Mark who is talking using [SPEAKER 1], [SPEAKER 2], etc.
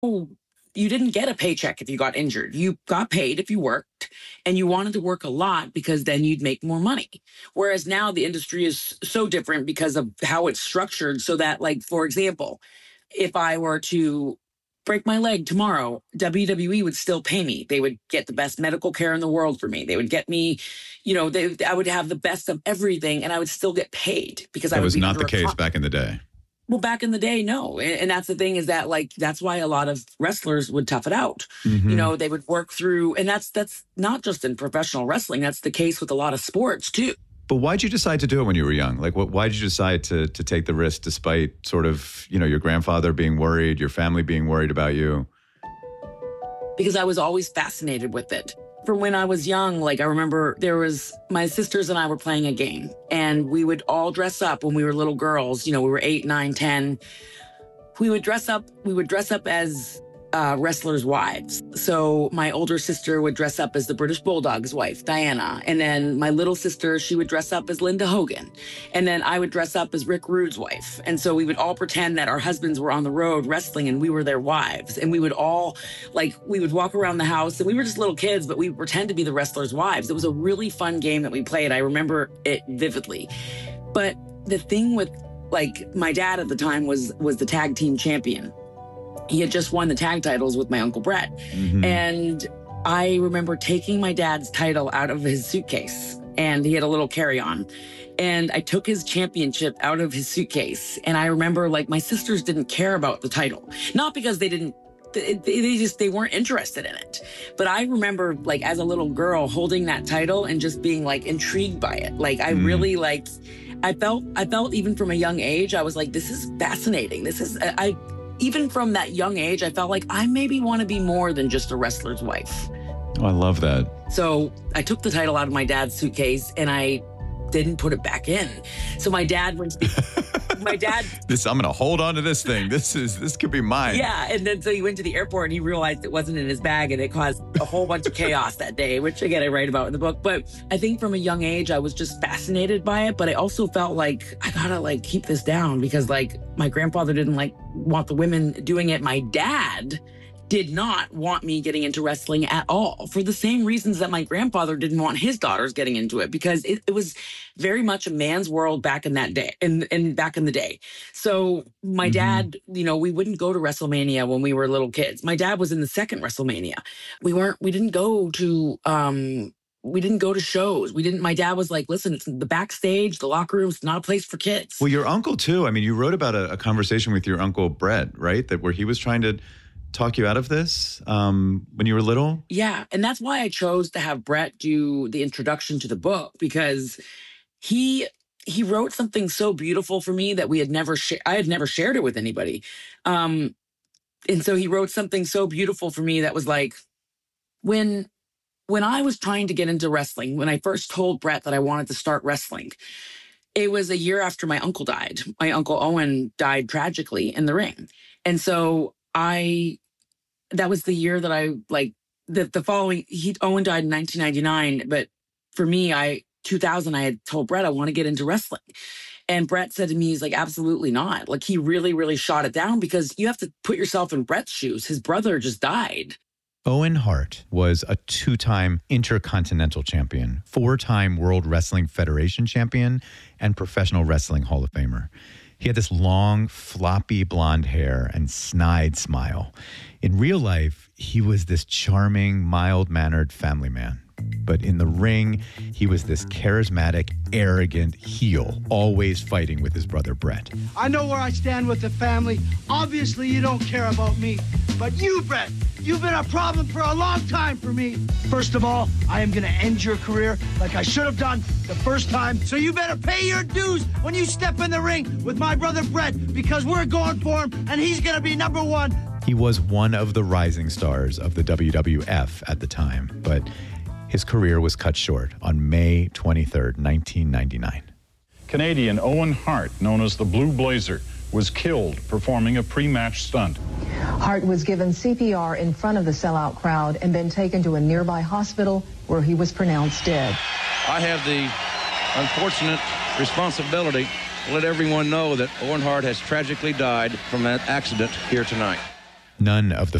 [SPEAKER 1] you didn't get a paycheck if you got injured. You got paid if you worked, and you wanted to work a lot because then you'd make more money. Whereas now the industry is so different because of how it's structured, so that, like, for example, if I were to break my leg tomorrow, WWE would still pay me. They would get the best medical care in the world for me. They would get me, I would have the best of everything, and I would still get paid because I would be
[SPEAKER 2] not the case back in the day.
[SPEAKER 1] Well, back in the day, no. And that's the thing, is that, like, that's why a lot of wrestlers would tough it out.
[SPEAKER 2] Mm-hmm.
[SPEAKER 1] They would work through, and that's not just in professional wrestling. That's the case with a lot of sports too.
[SPEAKER 2] But why'd you decide to do it when you were young? Like, why did you decide to take the risk despite sort of, your grandfather being worried, your family being worried about you?
[SPEAKER 1] Because I was always fascinated with it. From when I was young, like, I remember my sisters and I were playing a game, and we would all dress up when we were little girls. We were 8, 9, 10. We would dress up as wrestlers' wives. So my older sister would dress up as the British Bulldog's wife, Diana. And then my little sister, she would dress up as Linda Hogan. And then I would dress up as Rick Rude's wife. And so we would all pretend that our husbands were on the road wrestling and we were their wives. And we would all, we would walk around the house, and we were just little kids, but we would pretend to be the wrestlers' wives. It was a really fun game that we played. I remember it vividly. But the thing with, my dad at the time was the tag team champion. He had just won the tag titles with my Uncle Brett.
[SPEAKER 2] Mm-hmm.
[SPEAKER 1] And I remember taking my dad's title out of his suitcase, and he had a little carry-on. And I took his championship out of his suitcase. And I remember, my sisters didn't care about the title. Not because they weren't interested in it. But I remember, as a little girl, holding that title and just being, intrigued by it. I really, I felt even from a young age, I was like, this is fascinating. Even from that young age, I felt like I maybe want to be more than just a wrestler's wife.
[SPEAKER 2] Oh, I love that. So
[SPEAKER 1] I took the title out of my dad's suitcase, and I didn't put it back in. So my dad went to I'm
[SPEAKER 2] going to hold on to this thing. This could be mine.
[SPEAKER 1] Yeah. And then so he went to the airport, and he realized it wasn't in his bag, and it caused a whole bunch of chaos that day, which again, I write about in the book. But I think from a young age, I was just fascinated by it. But I also felt like I gotta keep this down, because my grandfather didn't want the women doing it. My dad did not want me getting into wrestling at all, for the same reasons that my grandfather didn't want his daughters getting into it, because it was very much a man's world back in that day, and back in the day. So my dad, we wouldn't go to WrestleMania when we were little kids. My dad was in the second WrestleMania. We didn't go to shows. My dad was like, listen, it's the backstage, the locker room's not a place for kids.
[SPEAKER 2] Well, your uncle too. I mean, you wrote about a conversation with your Uncle Brett, right? Where he was trying to talk you out of this when you were little?
[SPEAKER 1] Yeah. And that's why I chose to have Brett do the introduction to the book, because he wrote something so beautiful for me that I had never shared it with anybody. And so he wrote something so beautiful for me that was when I was trying to get into wrestling, when I first told Brett that I wanted to start wrestling, it was a year after my uncle died. My Uncle Owen died tragically in the ring. And so that was the year that the following, Owen died in 1999. But for me, 2000, I had told Brett I want to get into wrestling. And Brett said to me, he's like, absolutely not. He really, really shot it down, because you have to put yourself in Brett's shoes. His brother just died.
[SPEAKER 2] Owen Hart was a 2-time Intercontinental Champion, 4-time World Wrestling Federation Champion, and Professional Wrestling Hall of Famer. He had this long, floppy blonde hair and snide smile. In real life, he was this charming, mild-mannered family man. But in the ring, he was this charismatic, arrogant heel, always fighting with his brother Brett.
[SPEAKER 3] I know where I stand with the family. Obviously, you don't care about me. But you, Brett, you've been a problem for a long time for me. First of all, I am going to end your career like I should have done the first time. So you better pay your dues when you step in the ring with my brother Brett, because we're going for him, and he's going to be number one.
[SPEAKER 2] He was one of the rising stars of the WWF at the time, but his career was cut short on May 23rd, 1999.
[SPEAKER 4] Canadian Owen Hart, known as the Blue Blazer, was killed performing a pre-match stunt.
[SPEAKER 5] Hart was given CPR in front of the sellout crowd and then taken to a nearby hospital where he was pronounced dead.
[SPEAKER 6] I have the unfortunate responsibility to let everyone know that Owen Hart has tragically died from that accident here tonight.
[SPEAKER 2] None of the